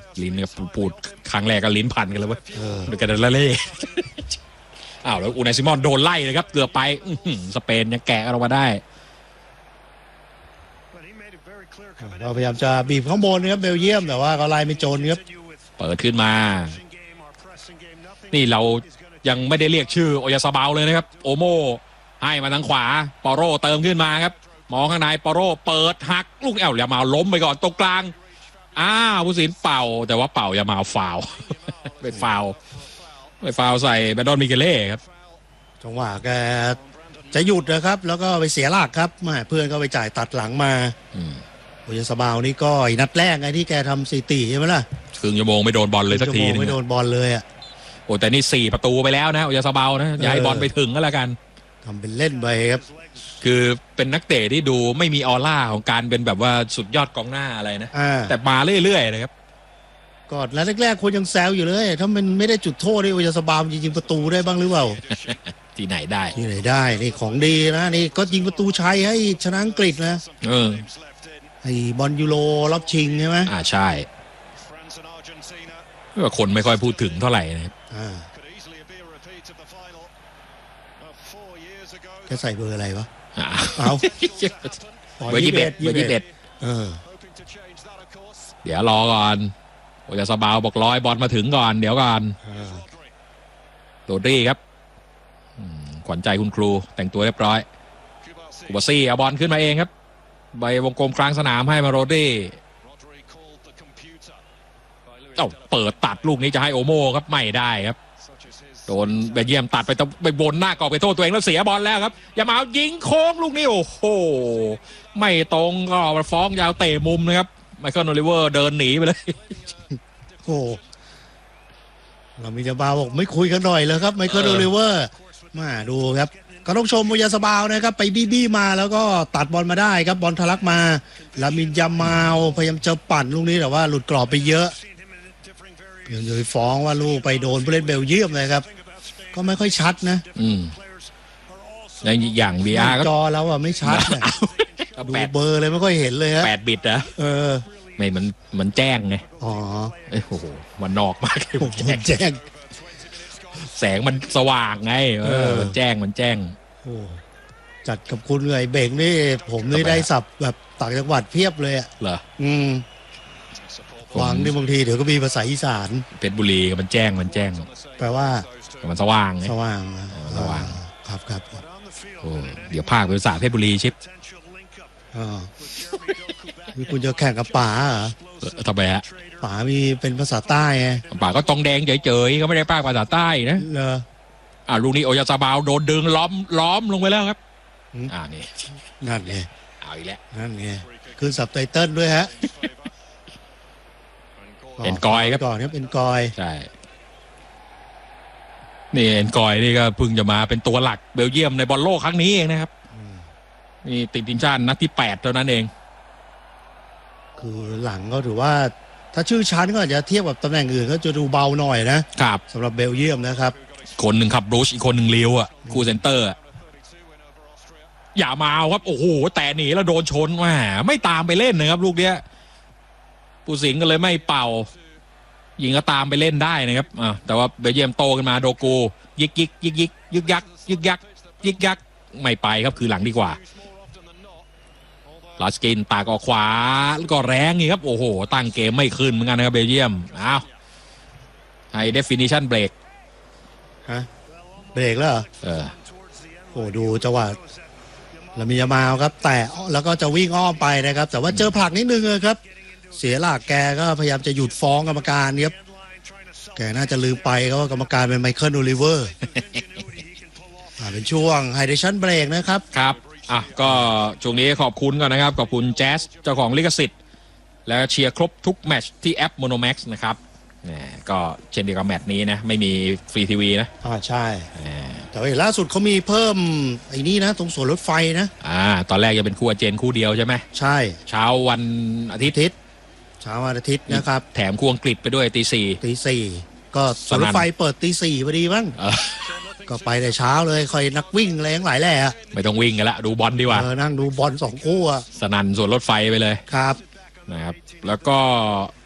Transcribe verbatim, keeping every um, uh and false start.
ลิ้นเนี่ยพูดครั้งแรกก็ลิ้นพันกันแล้วเว้ยดูกันละเล่อ้าวแล้วอูไนซิมอนโดนไล่เลยครับเกือบไปสเปนยังแกะเรามาได้เราพยายามจะบีบข้างบนนะครับเบลเยียมแต่ว่าก็ไล่ไม่โจนครับเปิดขึ้นมานี่เรายังไม่ได้เรียกชื่อโอยาซาบาลเลยนะครับโอโมให้มาทางขวาปอโรเติมขึ้นมาครับมองข้างในปอโรเปิดหักลูกแอลอย่ามาล้มไปก่อนตรงกลางอ้าวผู้สินเป่าแต่ว่าเป่าอย่ามาฟาวเป็นฟาวไปฟาวใส่แบนดอนมิเกเล่ครับจังหวะแกจะหยุดนะครับแล้วก็ไปเสียหลักครับมาเพื่อนก็ไปจ่ายตัดหลังมาโอยาซาบาลนี่ก็นัดแรกไงที่แกทำสถิติใช่ไหมล่ะครึ่งชั่วโมงไม่โดนบอลเลยสักทีนึงไม่โดนบอลเลยอ่ะโอ้แต่นี่สี่ประตูไปแล้วนะโอยาซาบาลนะย้ายบอลไปถึงก็แล้วกันทำเป็นเล่นไปครับคือเป็นนักเตะที่ดูไม่มีออร่าของการเป็นแบบว่าสุดยอดกองหน้าอะไรนะแต่มาเรื่อยๆนะครับก่อนแล้วแรกๆคนยังแซวอยู่เลยถ้ามันไม่ได้จุดโทษนี่โอยาซาบาลจริงๆประตูได้บ้างหรือเปล่าที่ไหนได้ที่ไหนได้นี่ของดีนะนี่ก็ยิงประตูชัยให้ชนะอังกฤษนะเออไอ้บอลยูโรรอบชิงใช่ไหมอ่าใช่ก็คนไม่ค่อยพูดถึงเท่าไหร่นะครับแกใส่เบอร์อะไรวะเอาเบอร์ยี่สิบเอ็ดเบอร์ยี่สิบเอ็ดเดี๋ยวรอก่อนโอยาซาบาลบอกร้อยบอลมาถึงก่อนเดี๋ยวก่อนโรดรี่ครับขวัญใจคุณครูแต่งตัวเรียบร้อยคูบาซี่เอาบอลขึ้นมาเองครับใบวงกลมกลางสนามให้มาโรดรี่เอ้าเปิดตัดลูกนี้จะให้โอโม่ครับไม่ได้ครับโดนเบลเยียมตัดไปต้องไปบนหน้ากรอบไปโทษตัวเองแล้วเสียบอลแล้วครับอย่ามายิงโค้งลูกนี้โอ้โหไม่ตรงก็มาฟ้องยาวเตะมุมนะครับไมเคิลโอลิเวอร์เดินหนีไปเลยโอ้เรามีจะบาบอกไม่คุยกันหน่อยเลยครับไมเคิลโอลิเวอร์มาดูครับก็ต้องชมโอยาซาบาลนะครับไปบี้บี้มาแล้วก็ตัดบอลมาได้ครับบอลทะลักมาลามินยามาลพยายามจะปั่นลูกนี้แต่ว่าหลุดกรอบไปเยอะยังจะฟ้องว่าลูกไปโดนผู้เล่นเบลเยียมเลยครับก็ไม่ค่อยชัดนะอืมในอย่าง วี อาร์ ก็จอแล้วอ่ะไม่ชัดดูเบอร์เลยไม่ค่อยเห็นเลยฮะแปดบิตนะเออไม่มันมันแจ้งไงอ๋อโอ้โหมันนอกมากเลยแจ้งแจ้งแสงมันสว่างไงเออมันแจ้งมันแจ้งโอ้จัดกับคุณเลยเบ่งนี่ผมนี่ได้สับแบบต่างจังหวัดเพียบเลยอ่ะเหรออืมฟังนี่บางทีเดี๋ยวก็มีภาษาอีสานเพชรบุรีมันแจ้งมันแจ้งแปลว่ามันสว่างไงสว่างสว่างครับครับโอ้เดี๋ยวภาคภาษาเพชรบุรีชิปอ๋อมีคุณจะแข่งกับป๋าเหรอทำไมฮะป๋ามีเป็นภาษาใต้ไงป๋าก็ตองแดงเฉยๆก็ไม่ได้ภาคภาษาใต้นะเหรออ่าลูกนี้โอยาซาบาลโดนดึงล้อมล้อมลงไปแล้วครับอ่านี่นั่นไงเอาอีกแล้วนั่นไงคือซับไตเติ้ลด้วยฮะเอ็นกอยครับก่อนครับเอ็นกอยใช่นี่เอ็นกอยนี่ก็เพิ่งจะมาเป็นตัวหลักเบลเยียมในบอลโลกครั้งนี้เองนะครับนี่ติดทีมชาตินัดที่แปดเท่านั้นเองคือหลังก็ถือว่าถ้าชื่อชั้นก็อาจจะเทียบกับตำแหน่งอื่นก็จะดูเบาหน่อยนะครับสำหรับเบลเยียมนะครับคนหนึ่งขับรูชอีกคนหนึ่งเลี้ยวอ่ะคู่เซนเตอร์อย่ามาครับโอ้โหแต่หนีแล้วโดนชนแหมไม่ตามไปเล่นนะครับลูกเนี้ยผู้สิงห์ก็เลยไม่เป่ายิงก็ตามไปเล่นได้นะครับอ่าแต่ว่าเบลเยียมโตขึ้นมาโดกูยิกยิกยิกยิกยึกยักยึกยักยึกยักไม่ไปครับคือหลังดีกว่าลาสกินตากออกขวาแล้วก็แรงนี่ครับโอ้โหตั้งเกมไม่ขึ้นเหมือนกันนะครับเบลเยียมอ้าวไฮเดฟินิชั่นเบรกฮะเบรกแล้วเหรอเออโอ้ดูจังหวะลามินยามาลครับแต่แล้วก็จะวิ่งอ้อมไปนะครับแต่ว่าเจอผลักนิดนึงเลยครับเสียหลักแกก็พยายามจะหยุดฟ้องกรรมการครับแกน่าจะลืมไปว่ากรรมการเป็นไมเคิลโอลิเวอร์เป็นช่วงไฮเดชั่นเบรกนะครับครับอ่ะก็ช่วงนี้ขอบคุณก่อนนะครับขอบคุณแจ๊สเจ้าของลิขสิทธิ์และเชียร์ครบทุกแมตช์ที่แอป Monomax นะครับเนี่ยก็เช่นเดียวกับแมตช์นี้นะไม่มีฟรีทีวีนะอ่าใช่แต่ว่าล่าสุดเขามีเพิ่มไอ้นี่นะตรงสวนรถไฟนะอ่าตอนแรกจะเป็นคู่อาเจนคู่เดียวใช่ไหมใช่เช้าวันอาทิตย์เช้าวันอาทิตย์นะครับแถมคู่อังกฤษไปด้วยตีสี่ตีสี่ก็สวนรถไฟเปิดตีสี่พอดีมั้งก็ไปแต่เช้าเลยคอยนักวิ่งอะไรทั้งหลายแหละไม่ต้องวิ่งกันละดูบอลดีกว่าเออนั่งดูบอลสองคู่อะสนั่นสวนรถไฟไปเลยครับนะครับแล้วก็